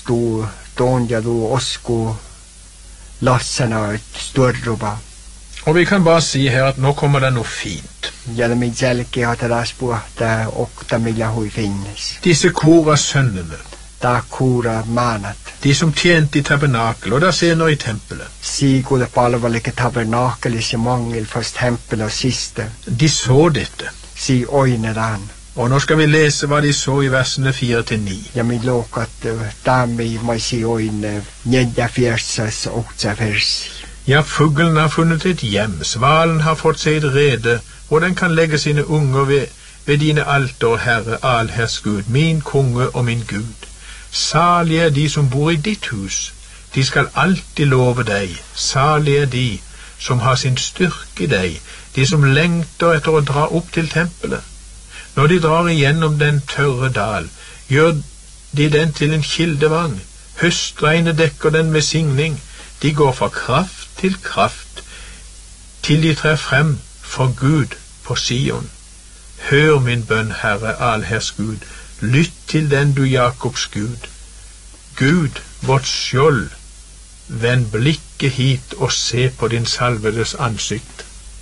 tuu toonja tuu osku lassena sturruba. Og vi kan bare si her at nå kommer det noe fint. Ja min selki har taas puhta okta millä hui finnes. Disse Kora-sønnene, Ta kura maanat. de som tjente i tabernakel, og der senere i tempelet, Siikulle palvelike tabernakelis ja mangel først tempel og siste. de så dette. Si oinedan. Og nå skal vi lese hva de så i versene 4-9. Ja min lookat taami maisi oine njedja fjersas oktsa versi. Ja, fuglen har funnet et hjem, svalen har fått seg et rede, hvor den kan legge sine unger ved dine alter, Herre, allherrs Gud, min konge og min Gud. Salige er de som bor i ditt hus, de skal alltid love deg. Salige er de som har sin styrke i deg, de som lengter etter å dra opp til tempelet. Når de drar igjennom den tørre dal, gjør de den til en kildevann. Høstregnet dekker den med signing. De går fra kraft til kraft, til de trer frem for Gud på Sion. Hør min bønn, Herre, allherrs Gud. Lytt til den, du Jakobs Gud. Gud, vårt skjold, vend blikket hit og se på din salvedes ansikt.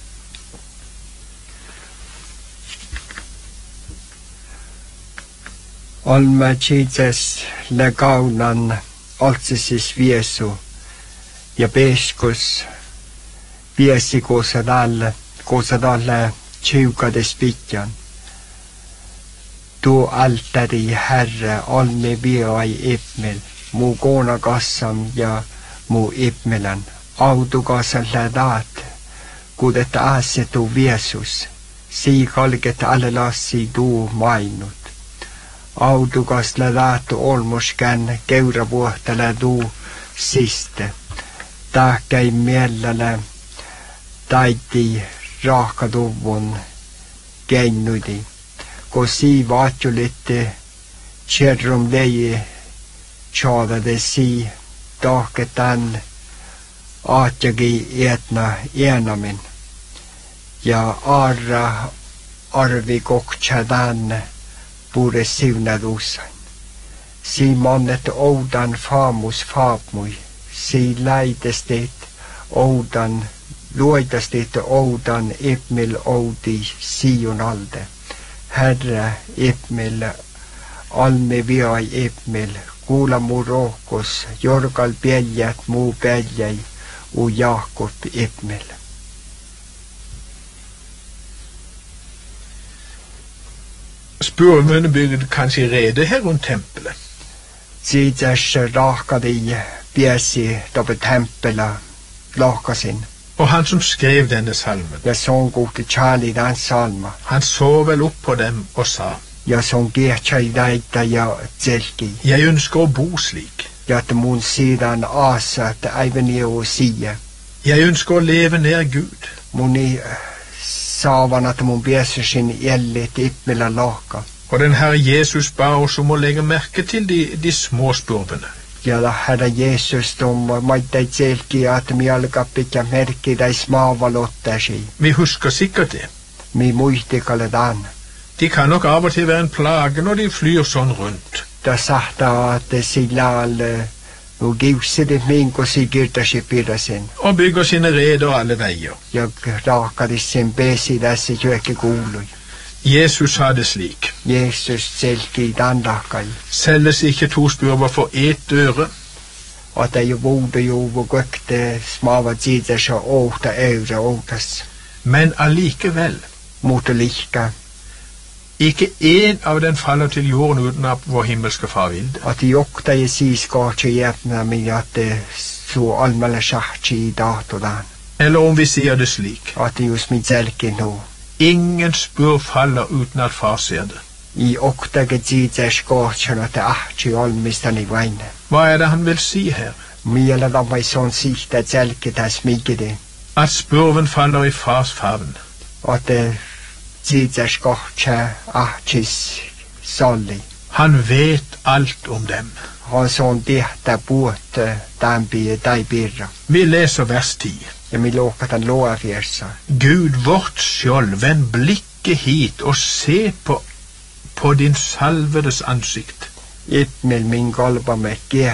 Olme Jesus legaunan altsis viesu ja peskus viesi koosadalle tjukades pitjan. Tu altari Herre olme viai ipmel, mu koonakassam ja mu ipmelan. Audukasan lädaat, kudet aasetu viesus, sii kalget alle lassi tuu mainut. Audukas lädaatu olmuskän keuravuohtele tuu siste. Tää käi mielellä taiti rahkatuvun keinnuidi. Kun sii vaatjulitte tjerrum leji tjaadade sii tahketan aatjagi etna enamin. Ja arra arvi koktsadan pure siunadusan. Sii mannet oudan faamus faapmui. Sii läitestet oudan, luoitastet oudan ipmil oudi siun alde. Herre ipmil, alme viai ipmil, kuula mu rohkus, jorgal peljät muu peljäi, u Jakob ipmil. Spurvene bygde kanskje rede her rundt tempelet. Sides rahkadi piesi toppe tempela lahkasin. Og han som skrev denne salmen, Ja son kohti tjali den salma. han så vel opp på dem og sa, Ja son kehtsai daita ja tselki. jeg ønsker å bo slik. Ja että mun sidan aasa, että aivan eu siia. Jeg ønsker å leve nær Gud. Mun i saavan, että mun piesusin jellit ipmillä lahka. Og den Herre Jesus ba oss om å legge merke til de små spurvene. Ja Herra Jesus maittai tselki, että mi alkaa pitää merkki tai smaavalottasi. Vi husker sikkert det. Mi muistikalle dan. De kan nok av og til være en plage når de flyr sånn rundt. Da sahtaa, että sillä alle nu giusidet minko sigirtasi pidasin. Og bygger sine reder alle veier. Ja raakadis sen pesi tässä juokke kuului. Jesus sa det slik. Jesus tselki dan lahkai. Selges ikke 2 spurver for 1 øre. Että jo vuudu juvu kökte smaava tiidessä outa eura outas. Men allikevel, Mutta lihka. ikke en av den faller til jorden uten at vår himmelske far vil det. Että jokta ja siis kaatsi jäpnä minä, että su almalla sahti i datodan. Eller om vi sier det slik, Että just min tselki nu. ingen spurv faller uten at far ser det. I oktage tiidessä kaatsana, että ahti olmistani vain. Hva er det han vil si her? Miellä lavai son sihta tselki täs mikide. At spurven faller i fars favn. Että tiidessä kaatsa ahtis salli. Han vet alt om dem. Han son tehtä puot tai pirra. Vi leser vers 10. Ja mi lookatan loafiersa. Gud, vårt skjold, vend blikket hit og se på din salvedes ansikt. Ipmel min kalbamme